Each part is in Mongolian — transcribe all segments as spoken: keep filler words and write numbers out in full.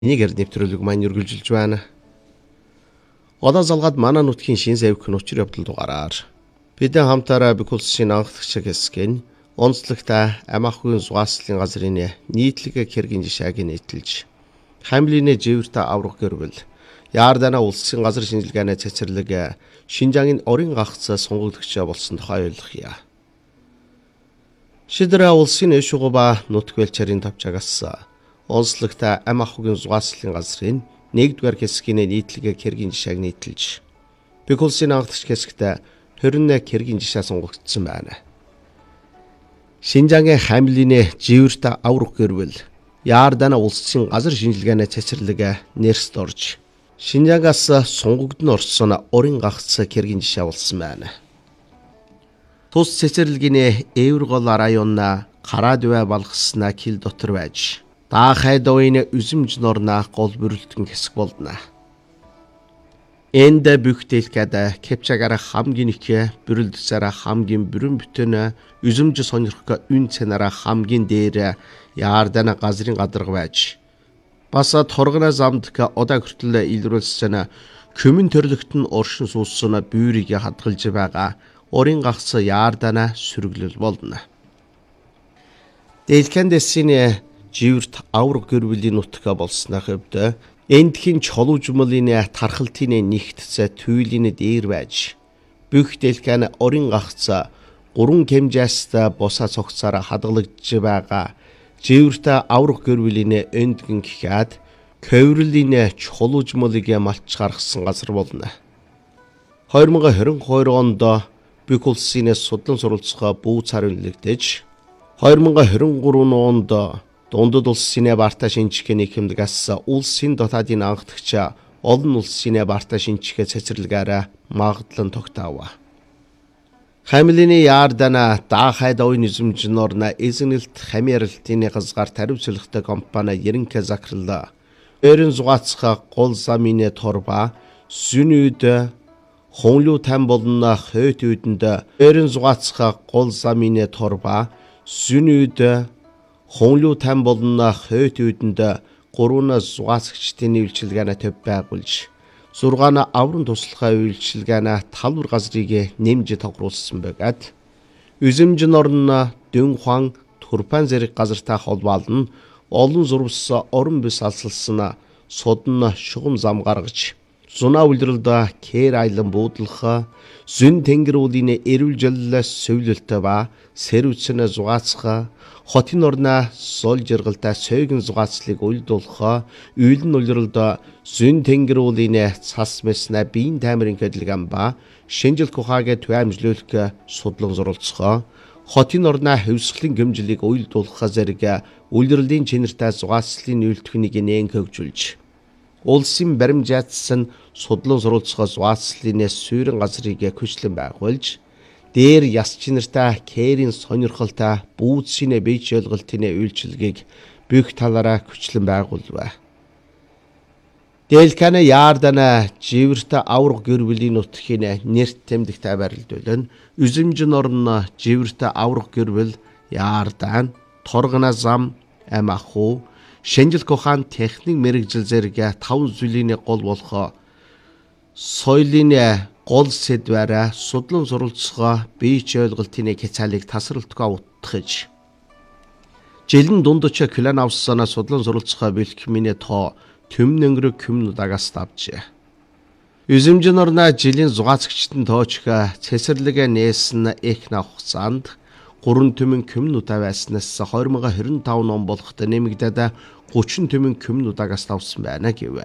Энийг нэвтрүүлэг маань үргэлжилж байна. Одоо залгаад манай нутгийн шин завх нөчр явдал дугаараар бид хамтаараа Бикулсын анхдагч хэсгийн онцлогтой амаахын зугааслын газрын нийтлэг хэргийн жишээг нийтэлж хамлины живэртэй аврах гэрвэл Яардана улсын газар шинжилгээний цэцэрлэг Шинжаагийн орон гагц сонгогдогч болсон тухай ойлгоё. Шидра улсын эшугба нутгвэлчэрийн тавчаагаас онцлогтой амаахын зугааслын газрын нэгдүгээр хэсгийн нийтлэг хэргийн жишээг нийтэлж Бикулсын анхдагч хэсэгт хорин хэргийн жишээ сонгогдсон байна. Шинжаагийн хамлины живэртэй аврах гэрвэл Яардана улсын газар шинжилгээний цэцэрлэг нэрст орж Шинжаагаас сонгогдсон орсон орон гагц хэргийн жишээ болсон байна. Тус цэцэрлэгийн Эвэргол районна Карадвэ балгасна кил дотор байж Даахай дойн үзэмж норна гол бүрэлдэхүүн хэсэг болдно. Энд бүгдэлгэд кепчагара хамгийн их бүрэлдэсээр хамгийн бүрэн бүтэн үзэмж сонирхох үн цэнараа хамгийн дээр Яардана газрын гадарга байж бас торгоно замдк одоо хүртэл илрүүлсэн көмөн төрлөخت нь оршин суусан бүүрийг хадгалж байгаа орын гагц Яардана сүргэлэл болно. Дэлхэндээсийн живэрт аврах гэрвлийн нутга болсны хувьд эндхийн чолуужмлын тархалтын нэгтцэ туйлын дээр байж бүх дэлхэн орын гагц гурван хэмжээст босаа цогцоор хадгалагдж байгаа живэрт аврах гэрвлийн эндгэн гэхэд коврлийн чолуужмлыг малч гаргасан газар болно. две тысячи двадцать two онд Бикулсын судлан суралцах бүү цар үнэлэгдэж две тысячи двадцать three онд Дундад улсын барта шинжлэхээний хэмдгээс улсын дотоодын анхдагч олон улсын барта шинжлэхээ цэцэрлэгээр магадлан тогтоов. Хамлины Яардана Даахай дойн үзэмж норна эзэнэлт хамиаралтын газгаар таривчлахтай компани ерөнхий захирал Эрен зугаацах гол замын торба сүнүүд хонлуу тань болно хойт үүдэнд Эрен зугаацах гол замын торба сүнүүд хонлуу тань болно хойт үүдэнд гурван зугаацагчдын үйлчилгээний төв байгуулж зургаан аврын туслахаа үйлчилгээний талбар газрыг нэмж тогруулсан байгаад үзэмж норн дөн хуан турпан зэрэг газартай холбоолн олон зурвас орон бис алсалсан содн шугам зам гаргаж зунаа үлрэлд кэр айлан буудлах зүн тэнгэр уулын эрүүл жоллоос сөүлөлтөй ба сэрвцэн зугаацах хотын орноо сол жиргалтай сойгон зугаацлыг уйлдуулах үйлэн улралд зүн тэнгэр уулын цас мэснэ биеийн таймрын хөдөлгөөн ба шинжил кухагийн төвөмжлүүлэх судлан зуралцах хотын орноо хөвсглийн гэмжлийг уйлдуулах зэрэг улирлын чинэртэй зугаацлын үйлдвэрийг нээн хөгжүүлж улсын баримжаатсан судлан суралцах зугаацлын суурин газрыг хүчлэн байгуулж дээр яс чинэртэй кэрийн сонирхолтой бүүцсийн бийч ойлголтын үйлчилгээг бүх талаараа хүчлэн байгуулв. Дэлхэн Яардана живэрт аврах гэрвлийн нутгийн нэрт тэмдэгтэй барилдуулан үзэмж норн живэрт аврах гэрвэл Яардан торгоно зам амааху шинжил кухаан техник мэрэгжил зэрэг таван зүйлийн гол болох соёлын гол сэдвээр судлан суралцах бийч ойлголтын хязгаарлыг тасралтгүй утгаж жилэн дундч клан авсан судлан суралцах бэлтгэмийн тоо төмн өнгөрөг комнуудагаас давжээ. Үзэмж норна жилийн зугаацагчдын тоочх цэцэрлэг нээсэн эхна хугацаанд гурван төмөн комнуудаа байснаас две тысячи twenty-five он болоход нэмэгдээд thirty төмөн комнуудагаас давсан байна гэв.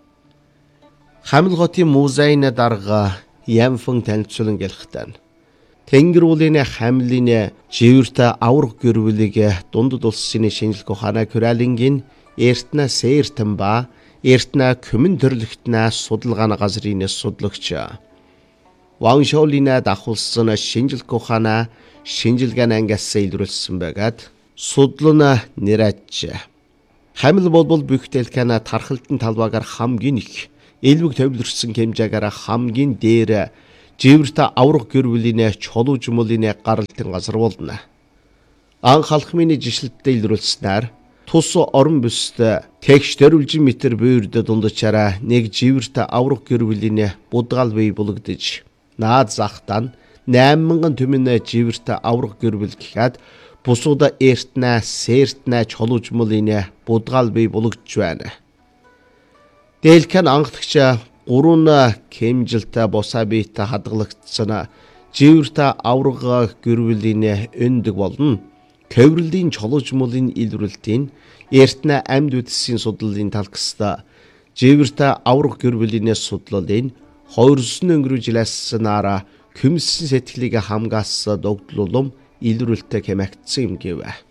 Хамл хотын музейн дарга Ямфэн танилцуулан гэлхтэн Тэнгэр уулын хамлын живэрт аврах гэрвлийг дундад улсын шинжлэх ухааны Куралингийн Эртнэ Сэртэн ба Эртнэ көмөн төрлөختнээ судалгааны газрын судлагч Ваншолина дахуулсан шинжлэх ухааны шинжилгээний ангиас илрүүлсэн байгаад судлан нэрэж хамл болбол бүх дэлхэн тархалтын талбайгаар хамгийн их элбэг төвлөрсөн хэмжээгээр хамгийн дээр живэрт аврах гэрвлийн чолуужмлын гаралтын газар болно. Анх алхмын жишлэлтэд илрүүлснээр тус орон бүстэй тэгш төрүүлжин метр буйрд дундчаараа нэг живэрт аврах гэр бүлийн будгаал бий болгодож наад захтан найман мянган түмэн живэрт аврах гэр бүл гэхэд бусуда эртнэ сэртнэ чолуужмлын будгаал бий болгож байна. Дэлхэн анхдагч гурван кемжилтэй босаа биетэй хадгалагдсан живэрт аврах гэр бүлийн өндөг болно. Каврлийн чолуужмлын илрүүлтийн эртнэ амьд үтсийн судлалын талхста живэрт аврах гэр бүлийн судлалын хоёрсон өнгөрөө жилээс нараа күмсэн сэтгэлийг хамгаалсан догдлолом илрүүлэлт хэмэгдсэн юм гэв.